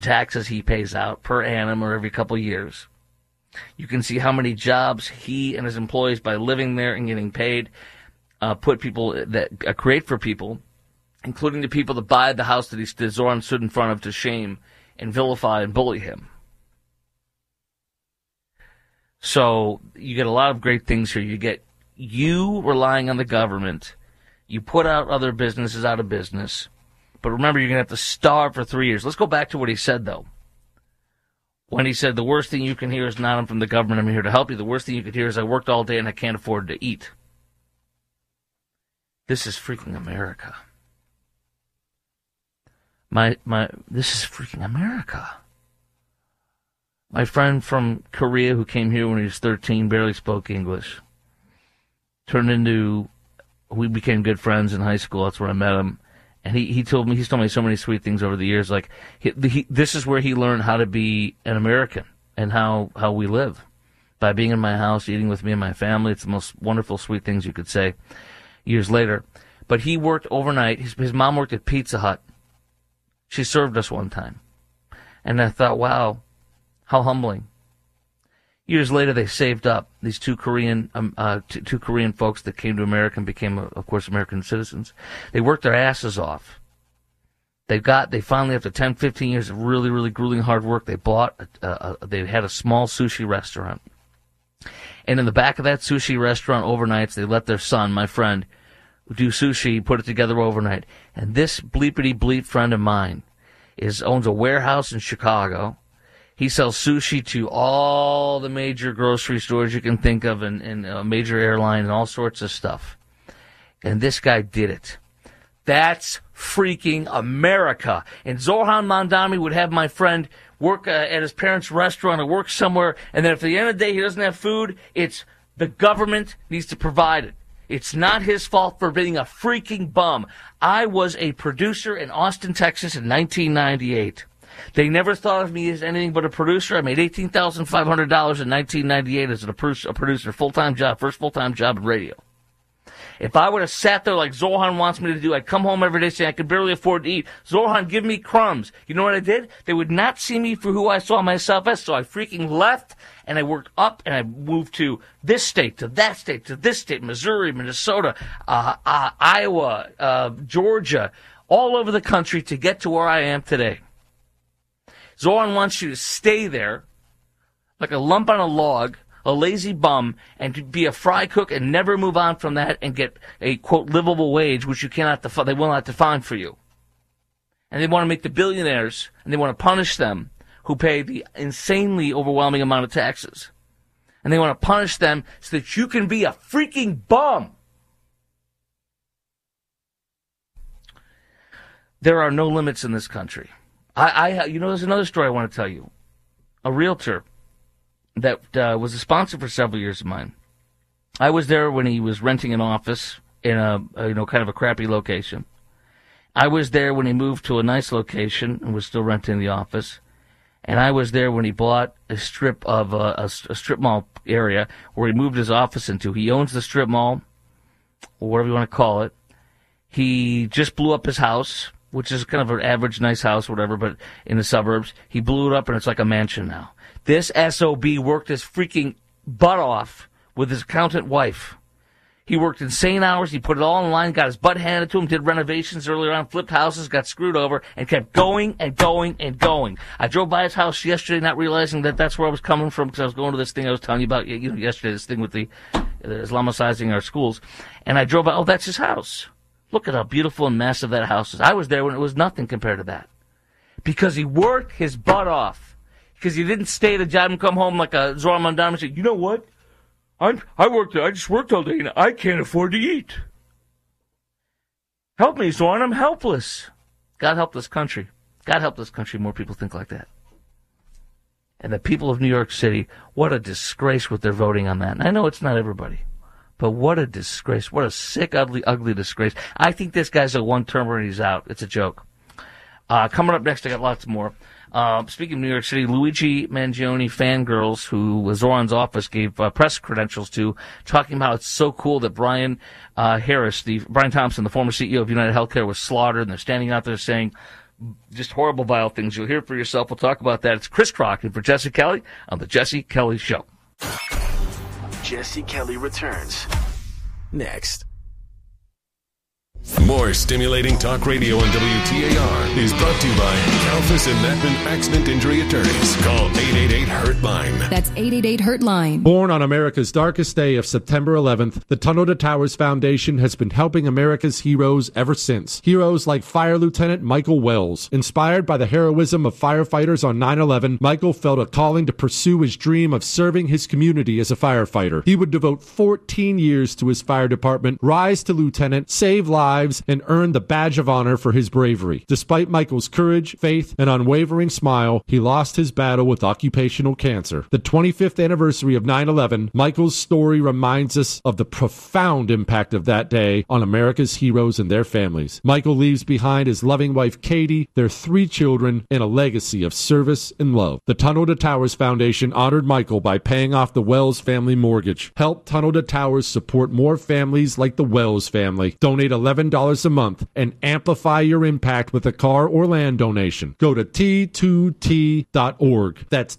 taxes he pays out per annum or every couple of years. You can see how many jobs he and his employees, by living there and getting paid, create for people, including the people that buy the house that Zoran stood in front of to shame and vilify and bully him. So you get a lot of great things here. You get you relying on the government. You put out other businesses out of business. But remember, you're going to have to starve for 3 years. Let's go back to what he said, though. When he said, the worst thing you can hear is not, I'm from the government, I'm here to help you. The worst thing you could hear is, I worked all day and I can't afford to eat. This is freaking America. This is freaking America. My friend from Korea who came here when he was 13, barely spoke English. We became good friends in high school. That's where I met him. And he's told me so many sweet things over the years. Like, this is where he learned how to be an American and how we live. By being in my house, eating with me and my family. It's the most wonderful, sweet things you could say years later. But he worked overnight. His mom worked at Pizza Hut. She served us one time. And I thought, wow, how humbling. Years later, they saved up. These two Korean folks that came to America and became, of course, American citizens. They worked their asses off. They finally, after 10, 15 years of really, really grueling hard work, they had a small sushi restaurant. And in the back of that sushi restaurant, overnights, they let their son, my friend, do sushi, put it together overnight. And this bleepity bleep friend of mine owns a warehouse in Chicago. He sells sushi to all the major grocery stores you can think of, and a major airline and all sorts of stuff. And this guy did it. That's freaking America. And Zoran Mandami would have my friend work at his parents' restaurant or work somewhere, and then if at the end of the day he doesn't have food, it's the government needs to provide it. It's not his fault for being a freaking bum. I was a producer in Austin, Texas in 1998. They never thought of me as anything but a producer. I made $18,500 in 1998 as a producer, full-time job, first full-time job in radio. If I would have sat there like Zohan wants me to do, I'd come home every day saying I could barely afford to eat. Zohan, give me crumbs. You know what I did? They would not see me for who I saw myself as, so I freaking left, and I worked up, and I moved to this state, to that state, to this state, Missouri, Minnesota, Iowa, Georgia, all over the country to get to where I am today. Zoran wants you to stay there like a lump on a log, a lazy bum, and to be a fry cook and never move on from that and get a, quote, livable wage, which they will not define for you. And they want to make the billionaires, and they want to punish them who pay the insanely overwhelming amount of taxes. And they want to punish them so that you can be a freaking bum. There are no limits in this country. There's another story I want to tell you. A realtor that was a sponsor for several years of mine. I was there when he was renting an office in kind of a crappy location. I was there when he moved to a nice location and was still renting the office. And I was there when he bought a strip of a strip mall area where he moved his office into. He owns the strip mall, or whatever you want to call it. He just blew up his house, which is kind of an average nice house, whatever, but in the suburbs. He blew it up, and it's like a mansion now. This SOB worked his freaking butt off with his accountant wife. He worked insane hours. He put it all online, got his butt handed to him, did renovations earlier on, flipped houses, got screwed over, and kept going and going and going. I drove by his house yesterday, not realizing that that's where I was coming from, because I was going to this thing I was telling you about yesterday, this thing with the Islamicizing our schools. And I drove by, oh, that's his house. Look at how beautiful and massive that house is. I was there when it was nothing compared to that. Because he worked his butt off. Because he didn't stay at a job and come home like a Zoran Mandami and say, you know what? I just worked all day and I can't afford to eat. Help me, Zoran, I'm helpless. God help this country. God help this country. More people think like that. And the people of New York City, what a disgrace what they're voting on that. And I know it's not everybody. But what a disgrace. What a sick, ugly, ugly disgrace. I think this guy's a one-termer and he's out. It's a joke. Coming up next, I got lots more. Speaking of New York City, Luigi Mangione fangirls, who Zoran's office gave press credentials to, talking about how it's so cool that Brian Thompson, the former CEO of United Healthcare, was slaughtered, and they're standing out there saying, just horrible, vile things. You'll hear it for yourself. We'll talk about that. It's Chris Crockett for Jesse Kelly on The Jesse Kelly Show. Jesse Kelly returns next. More stimulating talk radio on WTAR is brought to you by Kalfas and Natman Accident Injury Attorneys. Call 888-HURT-LINE. That's 888-HURT-LINE. Born on America's darkest day of September 11th, the Tunnel to Towers Foundation has been helping America's heroes ever since. Heroes like Fire Lieutenant Michael Wells. Inspired by the heroism of firefighters on 9/11, Michael felt a calling to pursue his dream of serving his community as a firefighter. He would devote 14 years to his fire department, rise to lieutenant, save lives, and earn the badge of honor for his bravery. Despite Michael's courage, faith, and unwavering smile, he lost his battle with occupational cancer. The 25th anniversary of 9/11, Michael's story reminds us of the profound impact of that day on America's heroes and their families. Michael leaves behind his loving wife Katie, their 3 children, and a legacy of service and love. The Tunnel to Towers Foundation honored Michael by paying off the Wells family mortgage. Help Tunnel to Towers support more families like the Wells family. Donate $11 a month and amplify your impact with a car or land donation. Go to T2T.org. That's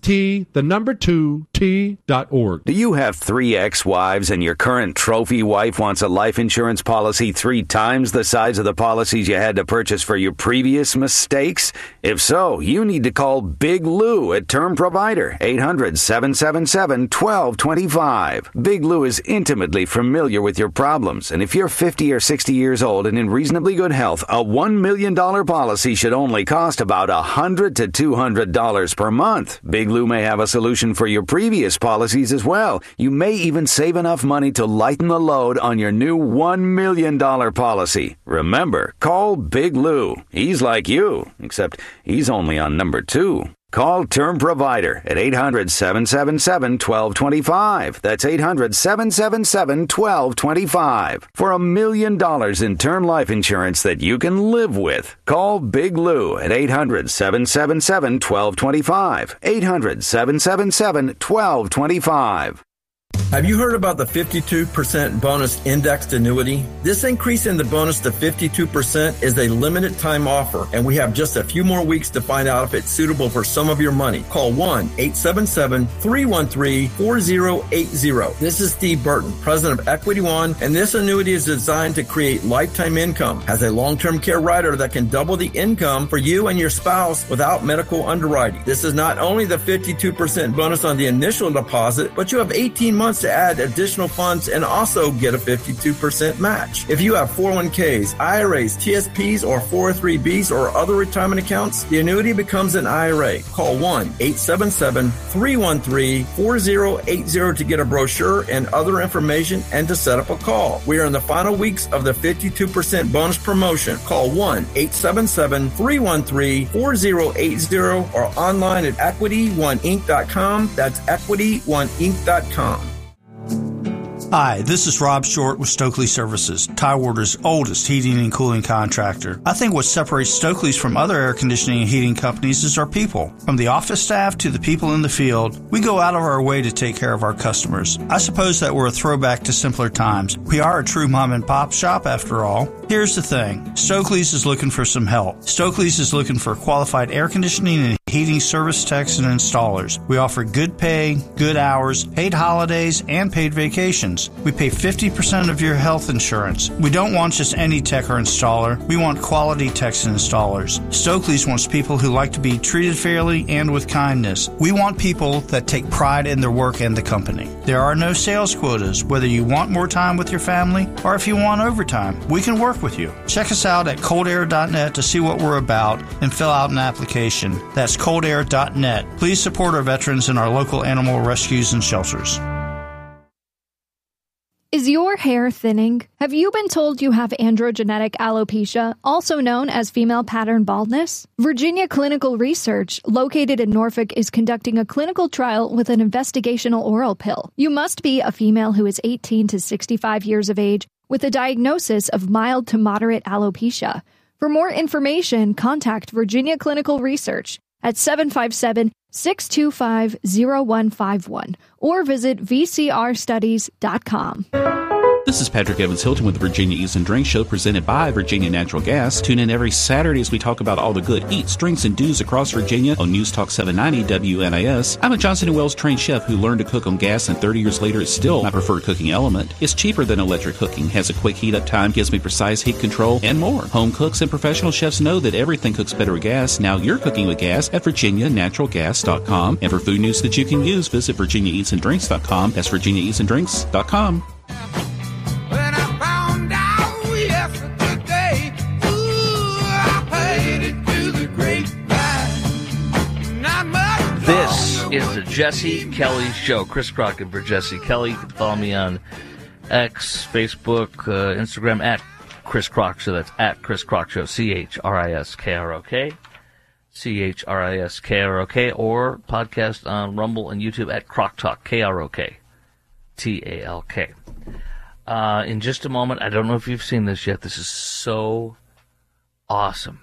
T2T.org. Do you have 3 ex-wives and your current trophy wife wants a life insurance policy 3 times the size of the policies you had to purchase for your previous mistakes? If so, you need to call Big Lou at Term Provider, 800-777-1225. Big Lou is intimately familiar with your problems, and if you're 50 or 60 years old and in reasonably good health, a $1 million policy should only cost about $100 to $200 per month. Big Lou may have a solution for your previous policies as well. You may even save enough money to lighten the load on your new $1 million policy. Remember, call Big Lou. He's like you, except he's only on number 2. Call Term Provider at 800-777-1225. That's 800-777-1225. For $1 million in term life insurance that you can live with. Call Big Lou at 800-777-1225. 800-777-1225. Have you heard about the 52% bonus indexed annuity? This increase in the bonus to 52% is a limited time offer, and we have just a few more weeks to find out if it's suitable for some of your money. Call 1-877-313-4080. This is Steve Burton, president of Equity One, and this annuity is designed to create lifetime income. Has a long-term care rider that can double the income for you and your spouse without medical underwriting. This is not only the 52% bonus on the initial deposit, but you have 18 months to add additional funds and also get a 52% match. If you have 401ks, IRAs, TSPs, or 403bs or other retirement accounts, the annuity becomes an IRA. Call 1-877-313-4080 to get a brochure and other information and to set up a call. We are in the final weeks of the 52% bonus promotion. Call 1-877-313-4080 or online at EquityOneInc.com. That's EquityOneInc.com. Hi, this is Rob Short with Stokely Services, Tidewater's oldest heating and cooling contractor. I think what separates Stokely's from other air conditioning and heating companies is our people. From the office staff to the people in the field, we go out of our way to take care of our customers. I suppose that we're a throwback to simpler times. We are a true mom and pop shop after all. Here's the thing. Stokely's is looking for some help. Stokely's is looking for qualified air conditioning and heating service techs and installers. We offer good pay, good hours, paid holidays, and paid vacations. We pay 50% of your health insurance. We don't want just any tech or installer. We want quality techs and installers. Stokely's wants people who like to be treated fairly and with kindness. We want people that take pride in their work and the company. There are no sales quotas, whether you want more time with your family or if you want overtime. We can work with you. Check us out at coldair.net to see what we're about and fill out an application. That's coldair.net. Please support our veterans and our local animal rescues and shelters. Is your hair thinning? Have you been told you have androgenetic alopecia, also known as female pattern baldness? Virginia Clinical Research, located in Norfolk, is conducting a clinical trial with an investigational oral pill. You must be a female who is 18 to 65 years of age with a diagnosis of mild to moderate alopecia. For more information, contact Virginia Clinical Research at 757-625-0151 or visit vcrstudies.com. This is Patrick Evans Hilton with the Virginia Eats and Drinks Show, presented by Virginia Natural Gas. Tune in every Saturday as we talk about all the good eats, drinks, and do's across Virginia on News Talk 790 WNIS. I'm a Johnson & Wales trained chef who learned to cook on gas, and 30 years later is still my preferred cooking element. It's cheaper than electric cooking, has a quick heat up time, gives me precise heat control, and more. Home cooks and professional chefs know that everything cooks better with gas. Now you're cooking with gas at virginianaturalgas.com. And for food news that you can use, visit virginiaeatsanddrinks.com. That's virginiaeatsanddrinks.com. This is the Jesse Kelly Show. Chris Crockett for Jesse Kelly. You can follow me on X, Facebook, Instagram at Chris Crock Show. That's at Chris Crock Show. CHRISKROK. CHRISKROK. Or podcast on Rumble and YouTube at Crock Talk. KROK. TALK. In just a moment, I don't know if you've seen this yet. This is so awesome.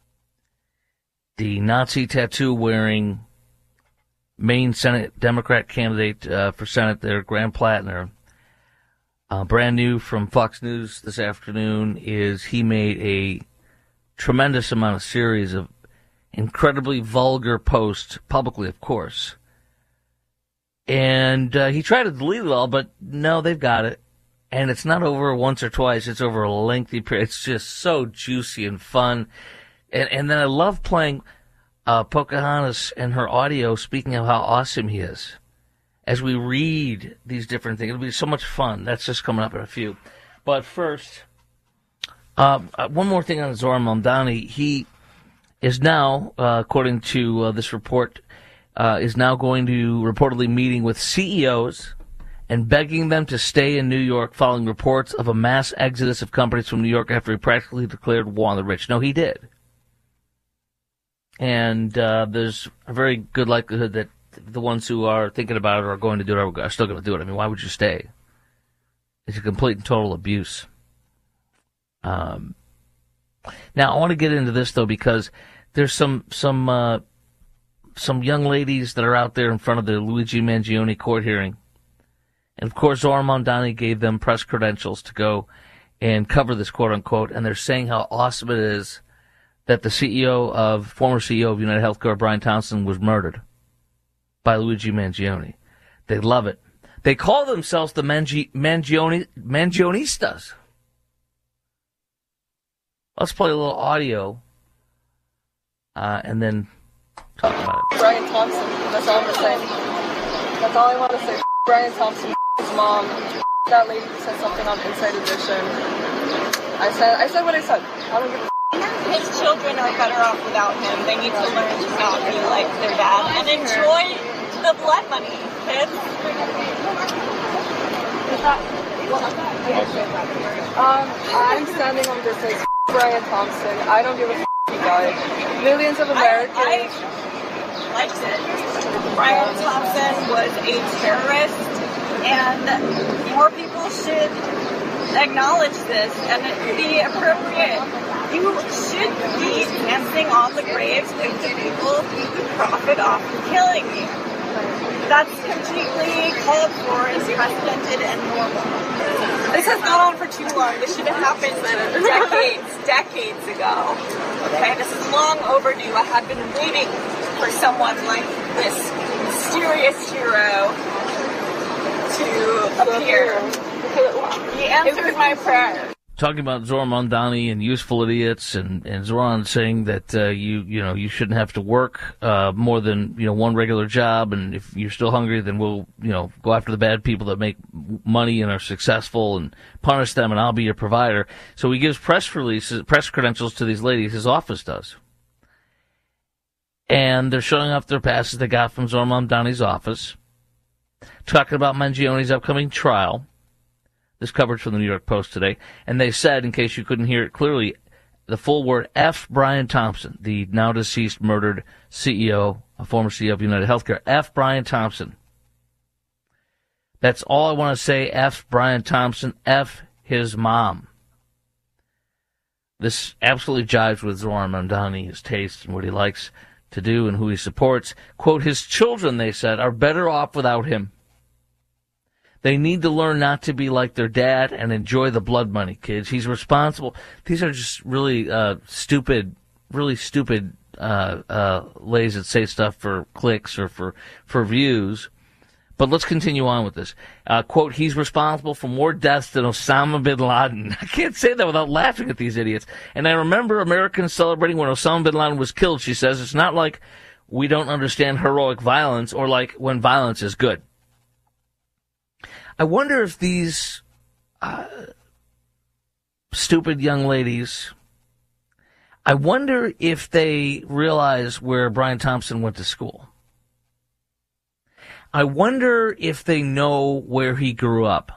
The Nazi tattoo wearing Maine Senate Democrat candidate for Senate there, Graham Plattner, brand new from Fox News this afternoon, is he made a tremendous amount of series of incredibly vulgar posts, publicly, of course. And he tried to delete it all, but no, they've got it. And it's not over once or twice. It's over a lengthy period. It's just so juicy and fun. And then I love playing Pocahontas and her audio speaking of how awesome he is as we read these different things. It'll be so much fun. That's just coming up in a few. But first, one more thing on Zohran Mamdani. He is now, according to this report, is now going to reportedly meeting with CEOs and begging them to stay in New York following reports of a mass exodus of companies from New York after he practically declared war on the rich. No, he did. And there's a very good likelihood that the ones who are thinking about it or are going to do it are still going to do it. I mean, why would you stay? It's a complete and total abuse. Now, I want to get into this, though, because there's some young ladies that are out there in front of the Luigi Mangione court hearing. And, of course, Zohran Mamdani gave them press credentials to go and cover this, quote-unquote, and they're saying how awesome it is that the former CEO of United Healthcare, Brian Thompson, was murdered by Luigi Mangione. They love it. They call themselves the Mangionistas. Let's play a little audio and then talk about it. Brian Thompson, that's all I'm going to say. That's all I want to say. Brian Thompson, his mom, that lady who said something on Inside Edition. I said what I said. I don't give a His children are better off without him. They need to learn to not be like their dad and enjoy the blood money, kids. I'm standing on this as Brian Thompson. I don't give a he died. Millions of Americans. I liked it. Brian Thompson was a terrorist, and more people should acknowledge this, and it would be appropriate. You should be dancing on the graves of the people who profit off of killing you. That's completely called for, is precedented and normal. This has gone on for too long. This should have happened decades ago. Okay, this is long overdue. I have been waiting for someone like this mysterious hero to appear. He answered my prayer. Talking about Zohran Mamdani and useful idiots, and Zohran saying that you shouldn't have to work more than one regular job, and if you're still hungry, then we'll go after the bad people that make money and are successful and punish them, and I'll be your provider. So he gives press credentials to these ladies. His office does, and they're showing off their passes they got from Zohran Mamdani's office, talking about Mangione's upcoming trial. This coverage from the New York Post today. And they said, in case you couldn't hear it clearly, the full word, F. Brian Thompson, the now deceased murdered CEO, a former CEO of United Healthcare. F. Brian Thompson. That's all I want to say. F. Brian Thompson. F. his mom. This absolutely jives with Zohran Mamdani, his taste and what he likes to do and who he supports. Quote, his children, they said, are better off without him. They need to learn not to be like their dad and enjoy the blood money, kids. He's responsible. These are just really stupid ladies that say stuff for clicks or for views. But let's continue on with this. Quote, he's responsible for more deaths than Osama bin Laden. I can't say that without laughing at these idiots. And I remember Americans celebrating when Osama bin Laden was killed, she says. It's not like we don't understand heroic violence or like when violence is good. I wonder if these stupid young ladies, I wonder if they realize where Brian Thompson went to school. I wonder if they know where he grew up.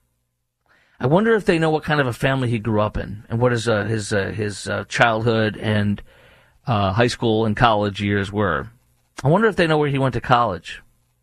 I wonder if they know what kind of a family he grew up in and what his childhood and high school and college years were. I wonder if they know where he went to college.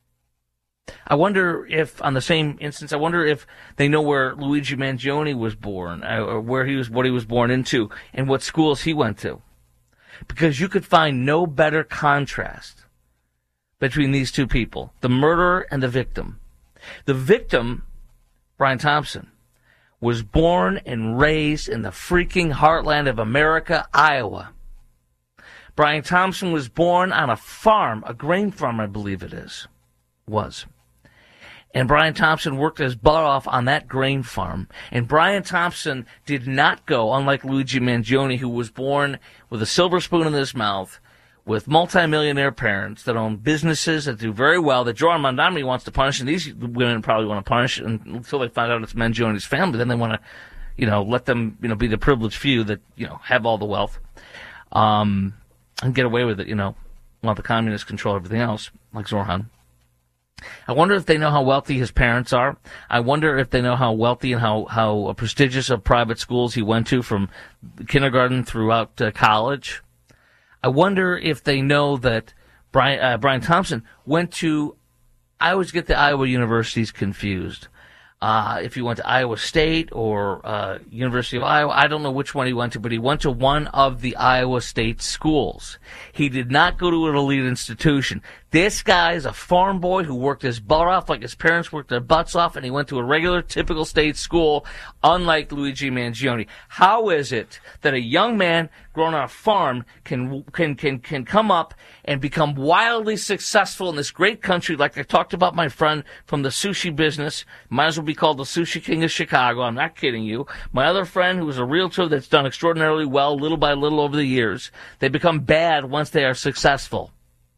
I wonder if, on the same instance, I wonder if they know where Luigi Mangione was born, or what he was born into, and what schools he went to. Because you could find no better contrast between these two people, the murderer and the victim. The victim, Brian Thompson, was born and raised in the freaking heartland of America, Iowa. Brian Thompson was born on a farm, a grain farm, I believe it was. And Brian Thompson worked his butt off on that grain farm. And Brian Thompson did not go, unlike Luigi Mangione, who was born with a silver spoon in his mouth, with multimillionaire parents that own businesses that do very well, that Joe Armandani wants to punish, and these women probably want to punish until they find out it's Mangione's family. Then they want to, let them, be the privileged few that, have all the wealth, and get away with it, while the communists control everything else, like Zorhan. I wonder if they know how wealthy his parents are. I wonder if they know how wealthy and how prestigious of private schools he went to from kindergarten throughout college. I wonder if they know that Brian Thompson went to, I always get the Iowa universities confused. If he went to Iowa State or University of Iowa, I don't know which one he went to, but he went to one of the Iowa State schools. He did not go to an elite institution. This guy is a farm boy who worked his butt off like his parents worked their butts off, and he went to a regular, typical state school, unlike Luigi Mangione. How is it that a young man grown on a farm can come up and become wildly successful in this great country, like I talked about my friend from the sushi business, might as well be called the Sushi King of Chicago, I'm not kidding you. My other friend who was a realtor that's done extraordinarily well, little by little over the years, they become bad once they are successful.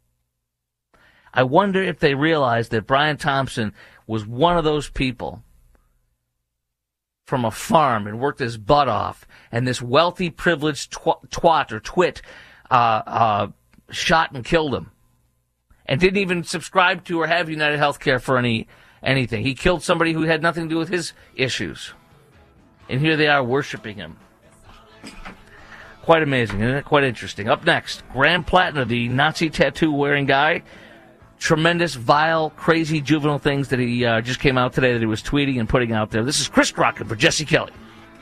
I wonder if they realize that Brian Thompson was one of those people from a farm and worked his butt off, and this wealthy, privileged twat or twit shot and killed him, and didn't even subscribe to or have United Healthcare for anything. He killed somebody who had nothing to do with his issues, and here they are worshiping him. Quite amazing, isn't it? Quite interesting. Up next, Graham Plattner, the Nazi tattoo-wearing guy. Tremendous, vile, crazy, juvenile things that he just came out today that he was tweeting and putting out there. This is Chris Crockett for Jesse Kelly.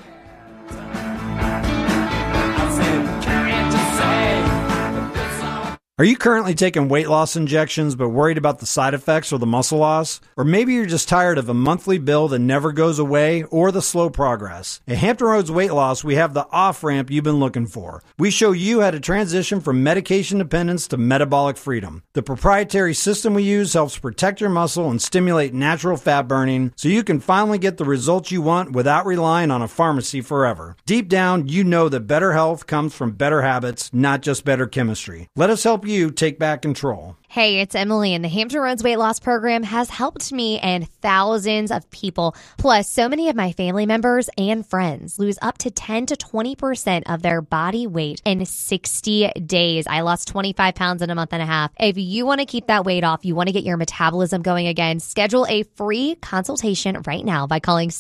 Are you currently taking weight loss injections but worried about the side effects or the muscle loss? Or maybe you're just tired of a monthly bill that never goes away or the slow progress. At Hampton Roads Weight Loss, we have the off-ramp you've been looking for. We show you how to transition from medication dependence to metabolic freedom. The proprietary system we use helps protect your muscle and stimulate natural fat burning so you can finally get the results you want without relying on a pharmacy forever. Deep down, you know that better health comes from better habits, not just better chemistry. Let us help you take back control. Hey, it's Emily, and the Hampton Roads Weight Loss Program has helped me and thousands of people, plus so many of my family members and friends, lose up to 10 to 20% of their body weight in 60 days. I lost 25 pounds in a month and a half. If you want to keep that weight off, you want to get your metabolism going again, schedule a free consultation right now by calling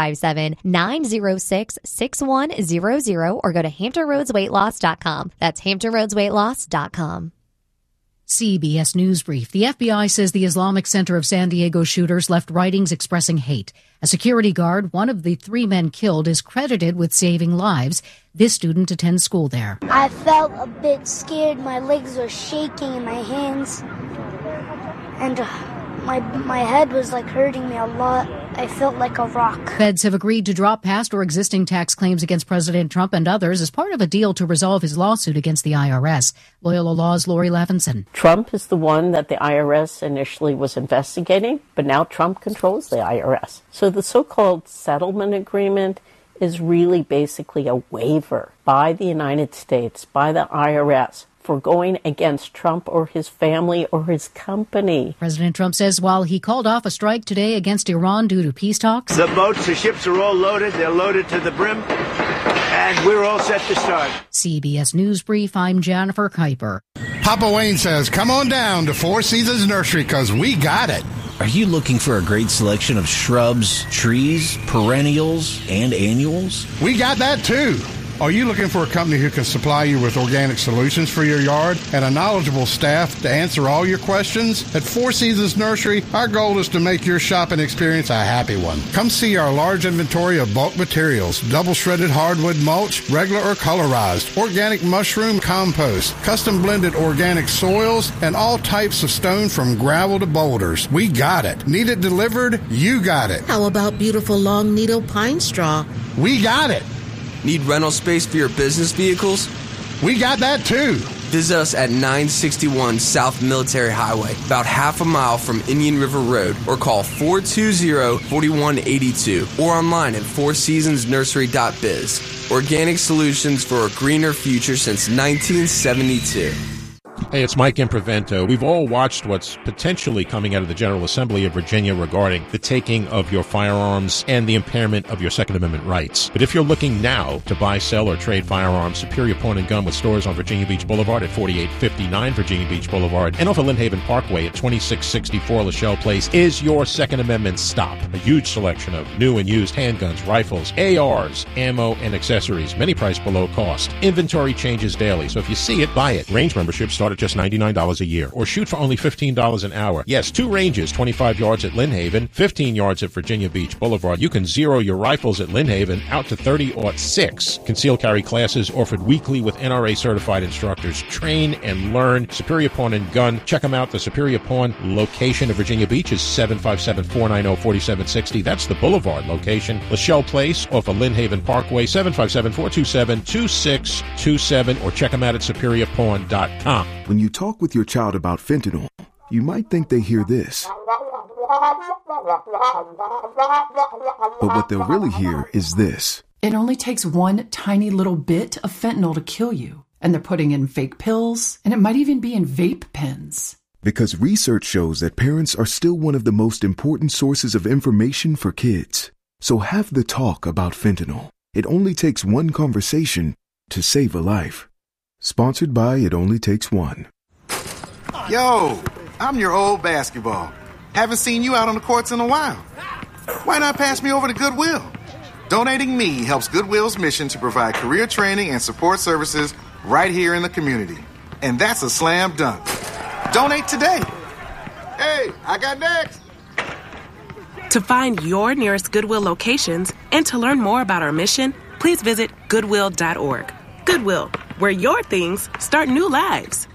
757-906-6100 or go to HamptonRoadsWeightLoss.com. That's HamptonRoadsWeightLoss.com. CBS News Brief. The FBI says the Islamic Center of San Diego shooters left writings expressing hate. A security guard, one of the 3 men killed, is credited with saving lives. This student attends school there. I felt a bit scared. My legs were shaking in my hands. And my head was like hurting me a lot. I felt like a rock. Feds have agreed to drop past or existing tax claims against President Trump and others as part of a deal to resolve his lawsuit against the IRS. Loyola Law's Lori Levinson. Trump is the one that the IRS initially was investigating, but now Trump controls the IRS. So the so-called settlement agreement is really basically a waiver by the United States, by the IRS, for going against Trump or his family or his company. President Trump says while he called off a strike today against Iran due to peace talks, the boats, the ships are all loaded. They're loaded to the brim, and we're all set to start. CBS News Brief, I'm Jennifer Kuiper. Papa Wayne says, come on down to Four Seasons Nursery because we got it. Are you looking for a great selection of shrubs, trees, perennials, and annuals? We got that too. Are you looking for a company who can supply you with organic solutions for your yard and a knowledgeable staff to answer all your questions? At Four Seasons Nursery, our goal is to make your shopping experience a happy one. Come see our large inventory of bulk materials, double shredded hardwood mulch, regular or colorized, organic mushroom compost, custom blended organic soils, and all types of stone from gravel to boulders. We got it. Need it delivered? You got it. How about beautiful long needle pine straw? We got it. Need rental space for your business vehicles? We got that too. Visit us at 961 South Military Highway, about half a mile from Indian River Road, or call 420-4182 or online at fourseasonsnursery.biz. Organic solutions for a greener future since 1972. Hey, it's Mike Improvento. We've all watched what's potentially coming out of the General Assembly of Virginia regarding the taking of your firearms and the impairment of your Second Amendment rights. But if you're looking now to buy, sell, or trade firearms, Superior Pawn and Gun with stores on Virginia Beach Boulevard at 4859 Virginia Beach Boulevard and off of Lynnhaven Parkway at 2664 Lachelle Place is your Second Amendment stop. A huge selection of new and used handguns, rifles, ARs, ammo, and accessories, many priced below cost. Inventory changes daily, so if you see it, buy it. Range memberships start at just $99 a year, or shoot for only $15 an hour. Yes, 2 ranges, 25 yards at Lynnhaven, 15 yards at Virginia Beach Boulevard. You can zero your rifles at Lynnhaven out to 30-06. Concealed carry classes offered weekly with NRA certified instructors. Train and learn. Superior Pawn and Gun. Check them out. The Superior Pawn location of Virginia Beach is 757-490-4760. That's the Boulevard location. Lachelle Place off of Lynnhaven Parkway, 757-427-2627, or check them out at superiorpawn.com. When you talk with your child about fentanyl, you might think they hear this. But what they'll really hear is this. It only takes one tiny little bit of fentanyl to kill you. And they're putting in fake pills, and it might even be in vape pens. Because research shows that parents are still one of the most important sources of information for kids. So have the talk about fentanyl. It only takes one conversation to save a life. Sponsored by It Only Takes One. Yo, I'm your old basketball. Haven't seen you out on the courts in a while. Why not pass me over to Goodwill? Donating me helps Goodwill's mission to provide career training and support services right here in the community. And that's a slam dunk. Donate today. Hey, I got next. To find your nearest Goodwill locations and to learn more about our mission, please visit Goodwill.org. Goodwill, where your things start new lives.